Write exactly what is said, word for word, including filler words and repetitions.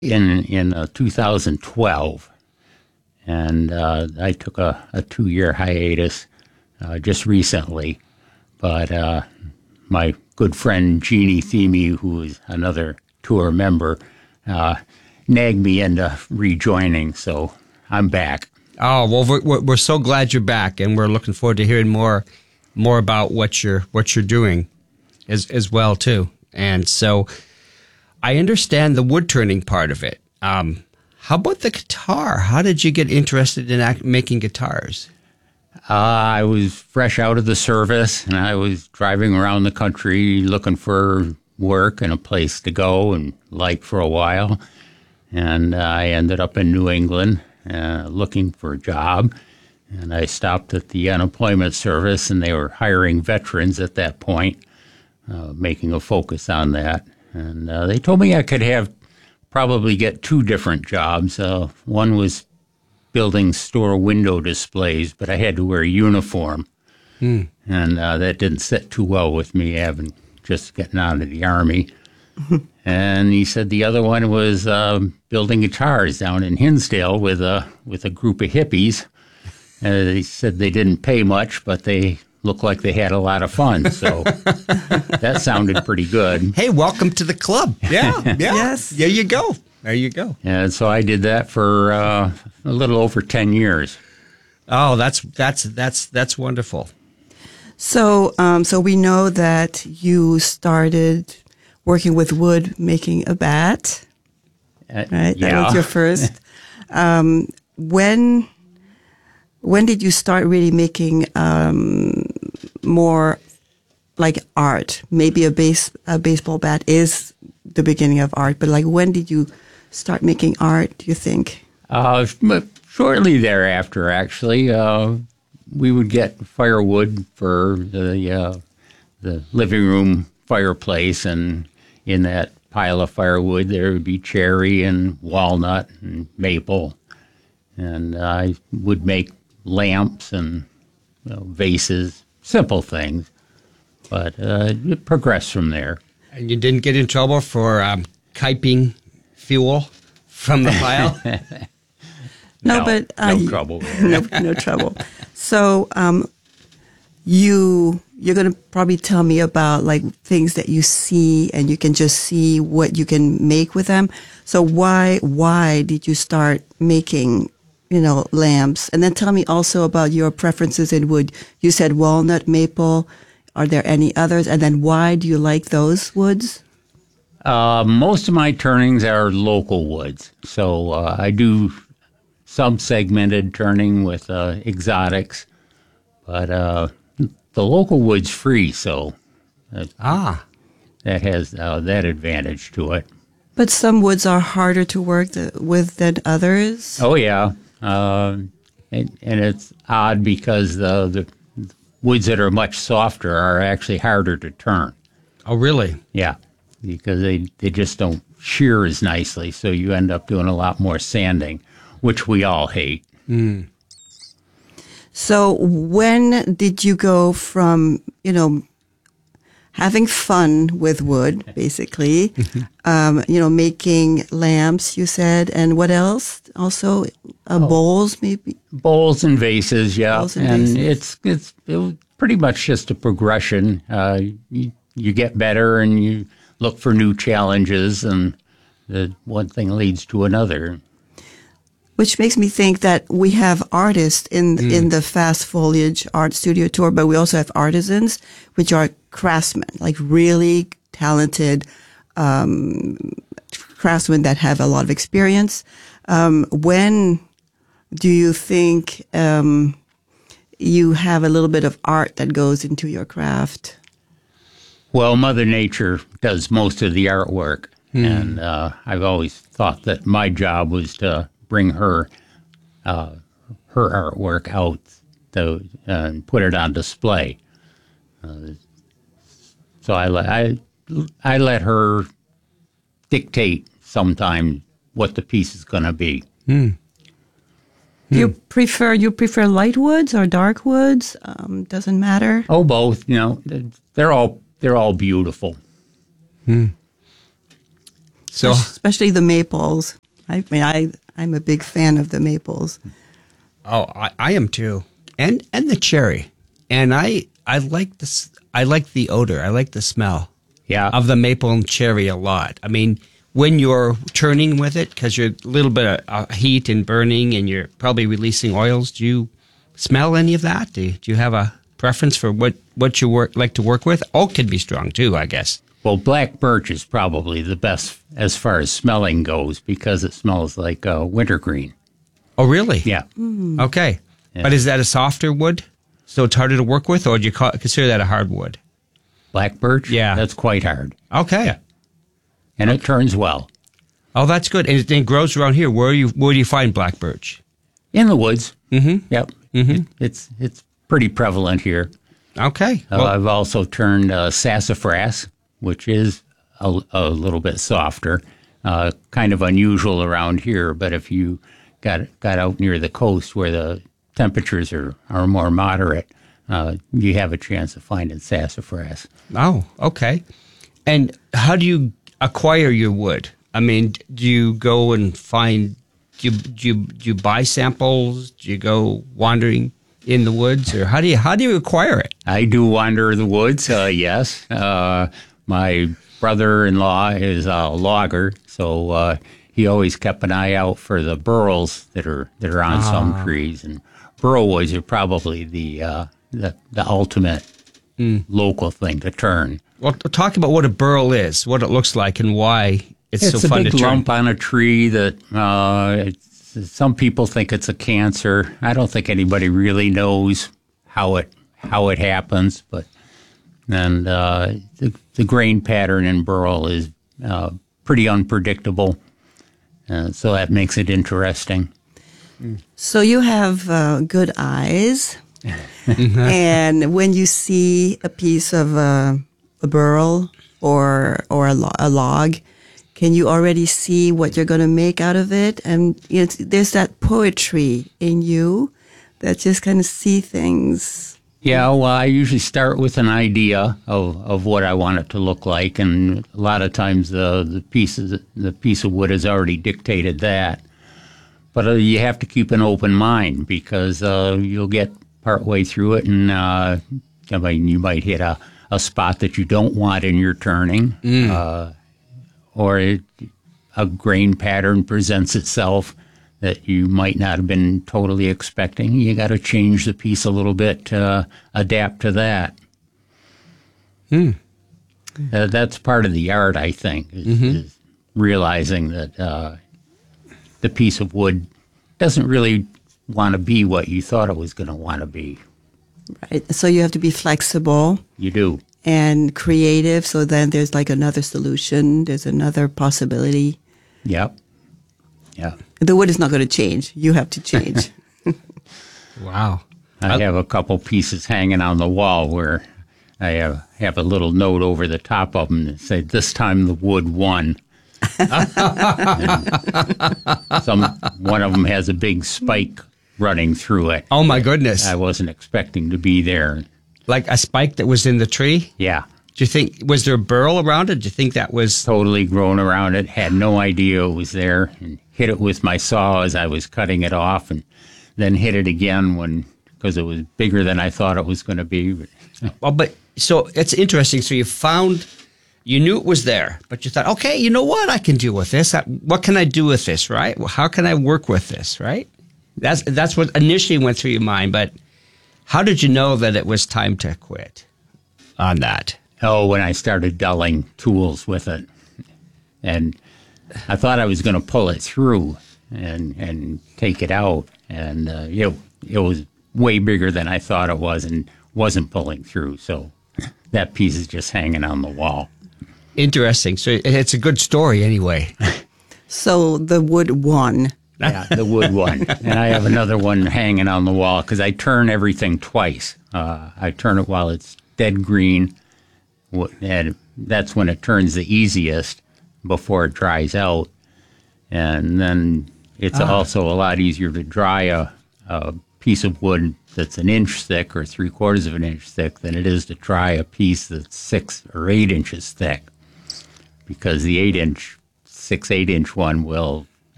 in in uh, two thousand twelve, and uh, I took a, a two-year hiatus uh, just recently. But uh, my good friend Jeannie Theme, who is another tour member, uh, nagged me into rejoining, so I'm back. Oh, well, we're, we're so glad you're back, and we're looking forward to hearing more more about what you're what you're doing as as well too. And so I understand the wood turning part of it. Um, how about the guitar? How did you get interested in act, making guitars? Uh, I was fresh out of the service, and I was driving around the country looking for work and a place to go and life for a while. And uh, I ended up in New England uh, looking for a job. And I stopped at the unemployment service, and they were hiring veterans at that point, uh, making a focus on that. And uh, they told me I could have probably get two different jobs. Uh, one was building store window displays, but I had to wear a uniform. Hmm. And uh, that didn't sit too well with me, having just getting out of the Army. And he said the other one was uh, building guitars down in Hinsdale with a with a group of hippies. Uh, he said they didn't pay much, but they looked like they had a lot of fun. So that sounded pretty good. Hey, welcome to the club. Yeah, yeah. Yes. There you go. There you go. And so I did that for uh, a little over ten years. Oh, that's that's that's that's wonderful. So, um, so we know that you started working with wood, making a bat, Uh, right? Yeah. That was your first. um, when when did you start really making um, more like art? Maybe a base a baseball bat is the beginning of art, but like when did you start making art, do you think? Uh, shortly thereafter, actually, uh, we would get firewood for the uh, the living room fireplace, and in that pile of firewood there would be cherry and walnut and maple, and I would make lamps and you know, vases, simple things, but uh, it progressed from there. And you didn't get in trouble for um, kiping fuel from the pile? No, No, but uh, no trouble there. no, no trouble. So, um, you you're gonna probably tell me about like things that you see, and you can just see what you can make with them. So, why why did you start making, you know, lamps? And then tell me also about your preferences in wood. You said walnut, maple. Are there any others? And then why do you like those woods? Uh, most of my turnings are local woods, so uh, I do some segmented turning with uh, exotics, but uh, the local wood's free, so that, Ah. that has uh, that advantage to it. But some woods are harder to work th- with than others. Oh yeah, uh, and, and it's odd because the, the woods that are much softer are actually harder to turn. Oh, really? Yeah, because they, they just don't shear as nicely, so you end up doing a lot more sanding, which we all hate. Mm. So when did you go from, you know, having fun with wood, basically, um, you know, making lamps, you said, and what else? Also, uh, Oh. bowls, maybe? Bowls and vases, yeah, Bowls and and vases. it's it's it was pretty much just a progression. Uh, you, you get better, and you look for new challenges, and the one thing leads to another. Which makes me think that we have artists in in the Fast Foliage Art Studio Tour, but we also have artisans, which are craftsmen, like really talented um, craftsmen that have a lot of experience. Um, when do you think um, you have a little bit of art that goes into your craft? Well, Mother Nature does most of the artwork, and uh, I've always thought that my job was to bring her uh, her artwork out to, uh, and put it on display. Uh, so I, let- I, I let her dictate sometimes what the piece is going to be. Do you prefer you prefer light woods or dark woods? Um, doesn't matter. Oh, both. You know, they're all they're all beautiful. So, especially the maples. I mean, I I'm a big fan of the maples. oh, I, I am too, and and the cherry, and I I like this. I like the odor. I like the smell Yeah. of the maple and cherry a lot. I mean, when you're turning with it, because you're a little bit of uh, heat and burning, and you're probably releasing oils. Do you smell any of that? Do you, do you have a preference for what what you work like to work with? Oak can be strong too, I guess. Well, black birch is probably the best as far as smelling goes because it smells like uh, wintergreen. Oh, really? Yeah. Okay. Yeah. But is that a softer wood? So it's harder to work with, or do you call, consider that a hard wood? Black birch? Yeah. That's quite hard. Okay. Yeah. And it turns well. Oh, that's good. And it, and it grows around here. Where you where do you find black birch? In the woods. Mm-hmm. Yep. It, it's it's pretty prevalent here. Okay. Uh, Well, I've also turned uh, sassafras, which is a, a little bit softer, uh, kind of unusual around here. But if you got got out near the coast where the temperatures are, are more moderate, uh, you have a chance of finding sassafras. oh, okay. And how do you acquire your wood? I mean, do you go and find? Do you do you, do you buy samples? Do you go wandering in the woods, or how do you how do you acquire it? I do wander the woods, uh, yes. Uh, my brother-in-law is a logger, so uh, he always kept an eye out for the burls that are that are on some trees. And burlwoods are probably the uh, the, the ultimate local thing to turn. Well, talk about what a burl is, what it looks like, and why it's, It's so a fun big to turn. lump on a tree that uh, it's, some people think it's a cancer. I don't think anybody really knows how it how it happens, but and uh, the the grain pattern in burl is uh, pretty unpredictable, uh, so that makes it interesting. So you have uh, good eyes, and when you see a piece of uh, a burl or or a, lo- a log, can you already see what you're going to make out of it? And you know, there's that poetry in you that just kind of see things. Yeah, well, I usually start with an idea of, of what I want it to look like, and a lot of times the the pieces the piece of wood has already dictated that. But uh, you have to keep an open mind because uh, you'll get partway through it, and uh, I mean, you might hit a, a spot that you don't want in your turning, uh, or it, a grain pattern presents itself that you might not have been totally expecting. You got to change the piece a little bit to uh, adapt to that. Hmm. Uh, that's part of the art, I think, is, Mm-hmm. is realizing that uh, the piece of wood doesn't really want to be what you thought it was going to want to be. Right? So you have to be flexible You do. and creative. So then there's like another solution. There's another possibility. Yep. Yeah. The wood is not going to change. You have to change. Wow. I have a couple pieces hanging on the wall where I have, have a little note over the top of them that say, "This time the wood won." Some one of them has a big spike running through it. Oh, my goodness. I wasn't expecting to be there. Like a spike that was in the tree? Yeah, Do you think, was there a burl around it? Do you think that was, totally grown around it. Had no idea it was there, and hit it with my saw as I was cutting it off, and then hit it again when because it was bigger than I thought it was going to be. well, but, so it's interesting. So you found, you knew it was there, but you thought, okay, you know what? I can do with this. I- What can I do with this, right? Well, how can I work with this, right? That's, that's what initially went through your mind, but how did you know that it was time to quit on that? Oh, when I started dulling tools with it, and I thought I was going to pull it through and and take it out, and uh, it it was way bigger than I thought it was, and wasn't pulling through. So that piece is just hanging on the wall. Interesting. So it's a good story anyway. So the wood won. Yeah, the wood one, and I have another one hanging on the wall because I turn everything twice. Uh, I turn it while it's dead green. And that's when it turns the easiest before it dries out. And then it's Ah. also a lot easier to dry a, a piece of wood that's an inch thick or three quarters of an inch thick than it is to dry a piece that's six or eight inches thick. Because the eight inch six, eight inch one will